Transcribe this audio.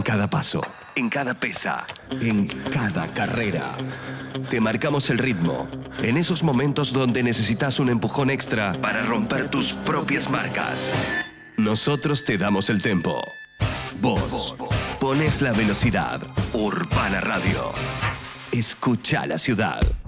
cada paso, en cada pesa, en cada carrera. Te marcamos el ritmo en esos momentos donde necesitas un empujón extra para romper tus propias marcas. Nosotros te damos el tempo. Vos pones la velocidad. Urbana Radio. Escucha la ciudad.